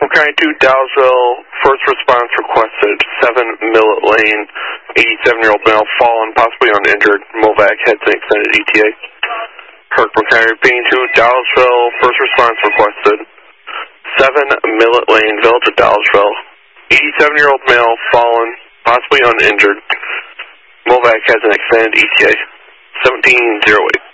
Okay, to Dowsville, first response requested, 7 Millet Lane, 87-year-old male fallen, possibly uninjured, Movac heads an extended ETA. Kirkland County, being to Dowsville, first response requested, 7 Millet Lane, Village of Dowsville, 87-year-old male fallen, possibly uninjured, Movac has an extended ETA, 1708.